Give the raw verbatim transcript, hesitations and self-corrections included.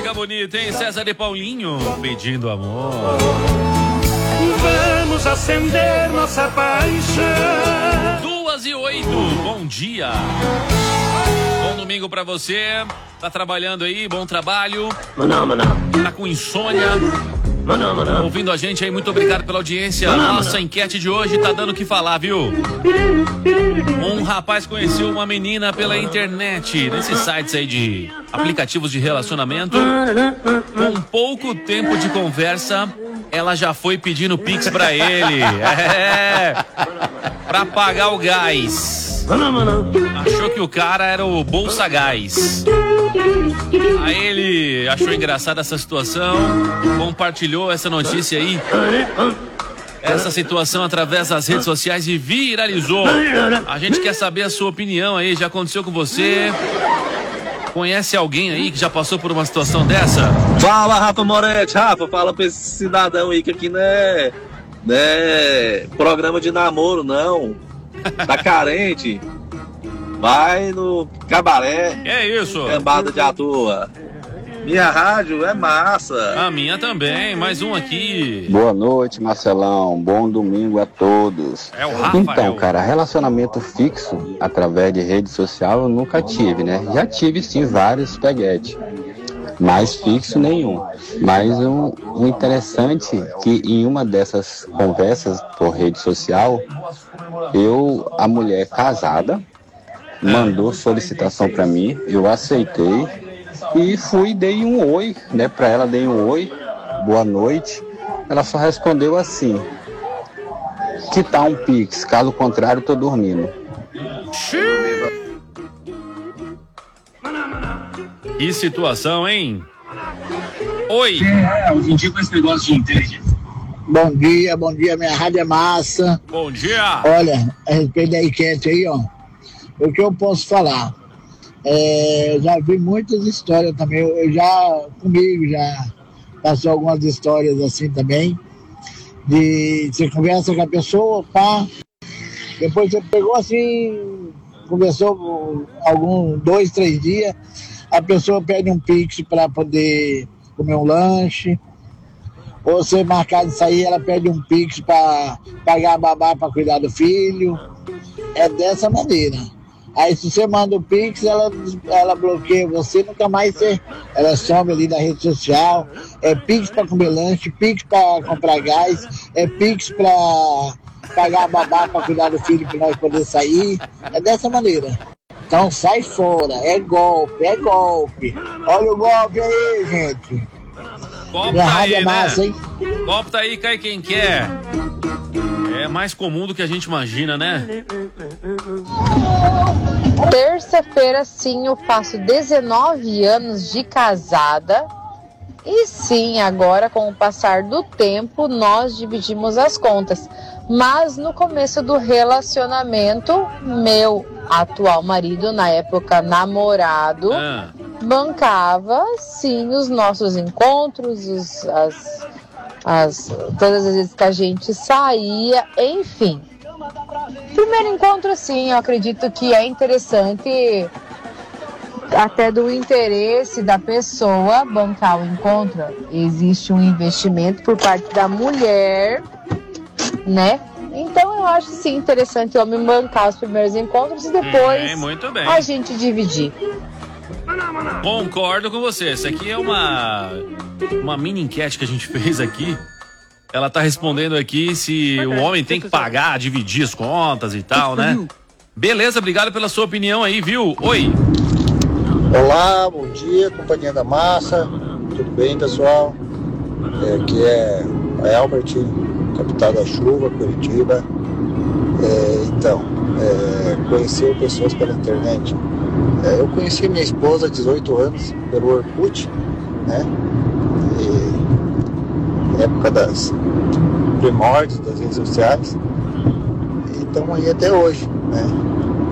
música bonita, hein? César de Paulinho, Pedindo Amor. Vamos acender nossa paixão. Duas e oito, bom dia. Bom domingo pra você. Tá trabalhando aí, bom trabalho. Maná, maná. Tá com insônia. Maná, maná. Ouvindo a gente aí, muito obrigado pela audiência. Maná, Nossa maná. enquete de hoje tá dando o que falar, viu? Um rapaz conheceu uma menina pela internet, nesses sites aí de aplicativos de relacionamento. Com pouco tempo de conversa, ela já foi pedindo Pix pra ele. É, pra pagar o gás. Maná, maná. Achou que o cara era o Bolsa Gás. Aí ele achou engraçada essa situação, compartilhou essa notícia aí, essa situação através das redes sociais e viralizou. A gente quer saber a sua opinião aí, já aconteceu com você? Conhece alguém aí que já passou por uma situação dessa? Fala, Rafa Moretti. Rafa, fala pra esse cidadão aí que aqui não é, não é programa de namoro, não. Tá carente. Vai no cabaré. É isso. Cambada de à toa. Minha rádio é massa. A minha também, mais um aqui. Boa noite, Marcelão. Bom domingo a todos. É o Rafael. Então, cara, relacionamento fixo através de rede social eu nunca tive, né? Já tive sim vários peguete, mas fixo nenhum. Mas um, um interessante que em uma dessas conversas por rede social, eu, a mulher casada, mandou solicitação pra mim, eu aceitei e fui, dei um oi, né, pra ela, dei um oi, boa noite. Ela só respondeu assim: que tá um Pix, caso contrário tô dormindo. Que situação, hein? Oi. É, hoje em dia com esse negócio de inteligência. Bom dia, bom dia, minha rádio é massa. Bom dia. Olha, a respeito da enquete aí, ó, o que eu posso falar? É, eu já vi muitas histórias também, eu, eu já, comigo já passou algumas histórias assim também, de você conversa com a pessoa, pá, depois você pegou assim, conversou alguns, dois, três dias, a pessoa pede um Pix para poder comer um lanche, ou você marcar de sair, ela pede um Pix para pagar a babá para cuidar do filho. É dessa maneira. Aí se você manda o Pix, ela, ela bloqueia você, nunca mais você, ela some ali na rede social. É Pix para comer lanche, Pix para comprar gás, é Pix para pagar a babá para cuidar do filho para nós poder sair. É dessa maneira. Então sai fora, é golpe, é golpe. Olha o golpe aí, gente. Golpe Minha tá rádio aí, é massa, né? hein? Golpe tá aí, cai quem quer. É mais comum do que a gente imagina, né? Terça-feira, sim, eu faço dezenove anos de casada. E sim, agora, com o passar do tempo, nós dividimos as contas. Mas no começo do relacionamento, meu atual marido, na época namorado, Ah. bancava, sim, os nossos encontros, os, as, as, todas as vezes que a gente saía, enfim. Primeiro encontro, sim, eu acredito que é interessante, até do interesse da pessoa bancar o encontro. Existe um investimento por parte da mulher, né? Então eu acho sim interessante o homem bancar os primeiros encontros e depois É, muito bem. a gente dividir. Concordo com você. Essa aqui é uma uma mini enquete que a gente fez aqui. Ela tá respondendo aqui se o homem tem que pagar, dividir as contas e tal, né? Beleza, obrigado pela sua opinião aí, viu? Oi. Olá, bom dia, companhia da massa, tudo bem, pessoal? É, aqui é a Albert, capital da chuva, Curitiba. É, então, é, conhecer pessoas pela internet. É, eu conheci minha esposa há dezoito anos pelo Orkut, né? E, época das primórdios das redes sociais. E estamos aí até hoje, né?